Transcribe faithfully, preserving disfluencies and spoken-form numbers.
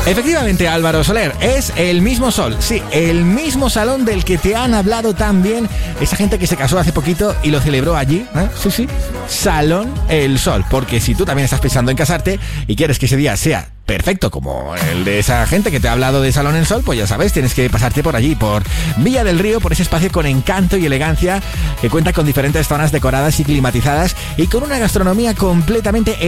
Efectivamente, Álvaro Soler, es el mismo Sol, sí, el mismo salón del que te han hablado tan bien esa gente que se casó hace poquito y lo celebró allí, ¿eh? Sí, sí, Salón El Sol, porque si tú también estás pensando en casarte y quieres que ese día sea perfecto como el de esa gente que te ha hablado de Salón El Sol, pues ya sabes, tienes que pasarte por allí, por Villa del Río, por ese espacio con encanto y elegancia que cuenta con diferentes zonas decoradas y climatizadas y con una gastronomía completamente